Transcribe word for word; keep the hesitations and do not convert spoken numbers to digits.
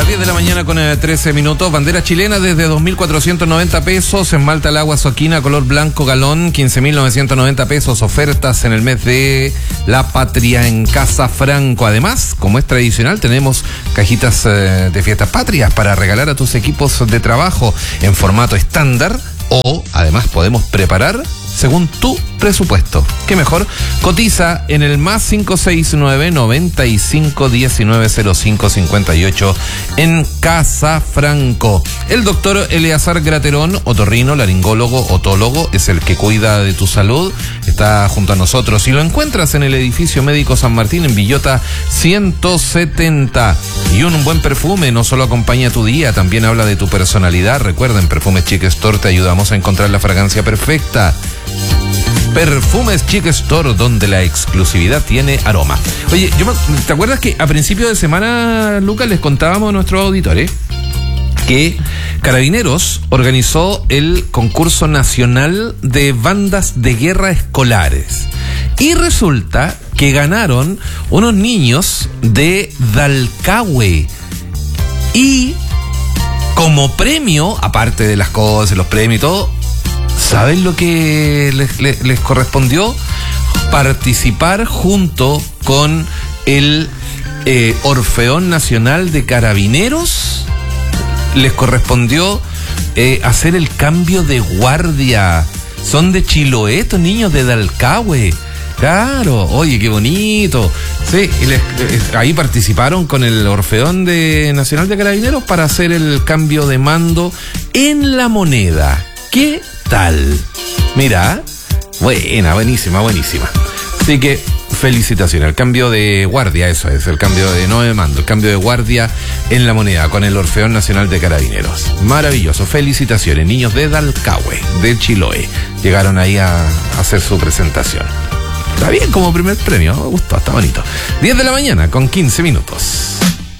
diez de la mañana con eh, trece minutos. Bandera chilena desde dos mil cuatrocientos noventa pesos. En Malta el agua Soquina color blanco galón, quince mil novecientos noventa pesos. Ofertas en el mes de la patria en Casa Franco. Además, como es tradicional, tenemos cajitas eh, de fiestas patrias para regalar a tus equipos de trabajo en formato estándar. O, además, podemos preparar según tu presupuesto. ¿Qué mejor? Cotiza en el más cinco seis nueve, noventa y cinco, diecinueve, cero cinco, cincuenta y ocho en Casa Franco. El doctor Eleazar Graterón, otorrino, laringólogo, otólogo, es el que cuida de tu salud. Está junto a nosotros y lo encuentras en el edificio médico San Martín en Villota ciento setenta. Y un, un buen perfume no solo acompaña tu día, también habla de tu personalidad. Recuerden, Perfumes Chic Store te ayudamos a encontrar la fragancia perfecta. Perfumes Chic Store, donde la exclusividad tiene aroma. Oye, yo me, ¿te acuerdas que a principio de semana, Lucas, les contábamos a nuestros auditores que Carabineros organizó el concurso nacional de bandas de guerra escolares? Y resulta que ganaron unos niños de Dalcahue. Y como premio, aparte de las cosas, los premios y todo, ¿saben lo que les, les, les correspondió? Participar junto con el eh, Orfeón Nacional de Carabineros. Les correspondió eh, hacer el cambio de guardia. Son de Chiloé, estos niños de Dalcahue. Claro, oye, qué bonito. Sí, y les, les, ahí participaron con el Orfeón de Nacional de Carabineros para hacer el cambio de mando en La Moneda. ¿Qué tal? Mira, buena, buenísima, buenísima. Así que felicitaciones. El cambio de guardia, eso es, el cambio de no de mando, el cambio de guardia en La Moneda con el Orfeón Nacional de Carabineros. Maravilloso. Felicitaciones, niños de Dalcahue, de Chiloé. Llegaron ahí a, a hacer su presentación. Está bien como primer premio, me gustó, está bonito. diez de la mañana con quince minutos.